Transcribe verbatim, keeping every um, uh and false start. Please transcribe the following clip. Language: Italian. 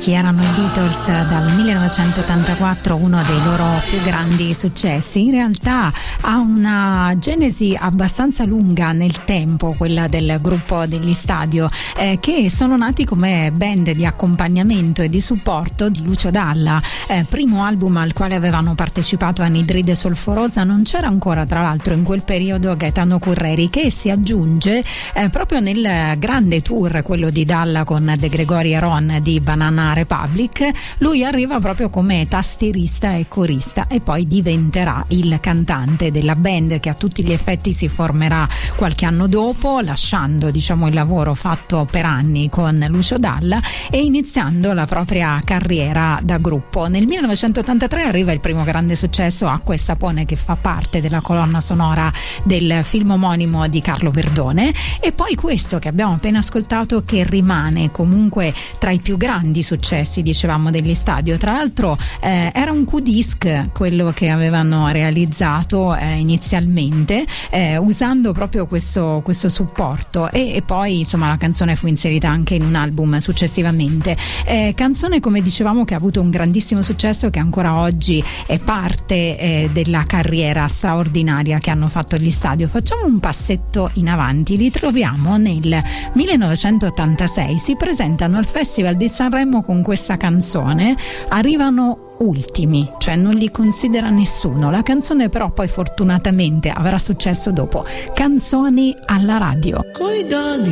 Chi erano i Beatles dal millenovecentottantaquattro, uno dei loro più grandi successi. In realtà ha una genesi abbastanza lunga nel tempo, quella del gruppo degli Stadio, eh, che sono nati come band di accompagnamento e di supporto di Lucio Dalla. Eh, primo album al quale avevano partecipato Anidride Solforosa. Non c'era ancora, tra l'altro, in quel periodo Gaetano Curreri, che si aggiunge eh, proprio nel grande tour, quello di Dalla con De Gregori e Ron di Banana Republic. Lui arriva proprio come tastierista e corista e poi diventerà il cantante della band, che a tutti gli effetti si formerà qualche anno dopo, lasciando diciamo il lavoro fatto per anni con Lucio Dalla e iniziando la propria carriera da gruppo. Nel millenovecentottantatré arriva il primo grande successo, Acqua e Sapone, che fa parte della colonna sonora del film omonimo di Carlo Verdone, e poi questo che abbiamo appena ascoltato, che rimane comunque tra i più grandi successi, dicevamo, degli Stadio. Tra l'altro eh, era un Q-disc quello che avevano realizzato eh, inizialmente, eh, usando proprio questo, questo supporto, e, e poi insomma la canzone fu inserita anche in un album successivamente. Eh, canzone, come dicevamo, che ha avuto un grandissimo successo, che ancora oggi è parte eh, della carriera straordinaria che hanno fatto gli Stadio. Facciamo un passetto in avanti, li troviamo nel millenovecentottantasei, si presentano al Festival di Sanremo con questa canzone, arrivano ultimi, cioè non li considera nessuno. La canzone però poi fortunatamente avrà successo dopo Canzoni alla radio.